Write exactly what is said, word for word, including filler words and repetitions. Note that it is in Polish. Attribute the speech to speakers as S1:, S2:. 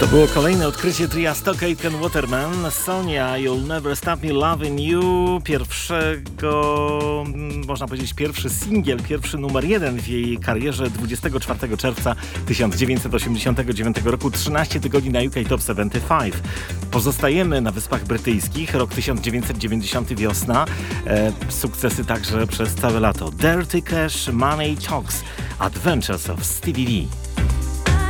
S1: To było kolejne odkrycie tria Stock Aitken Waterman. Sonia, You'll Never Stop Me Loving You. Pierwszego, można powiedzieć, pierwszy singiel, pierwszy numer jeden w jej karierze dwudziestego czwartego czerwca tysiąc dziewięćset osiemdziesiątego dziewiątego roku. trzynaście tygodni na U K Top siedemdziesiąt pięć. Pozostajemy na Wyspach Brytyjskich. Rok tysiąc dziewięćset dziewięćdziesiąty, wiosna. E, sukcesy także przez całe lato. Dirty Cash, Money Talks, Adventures of Stevie V.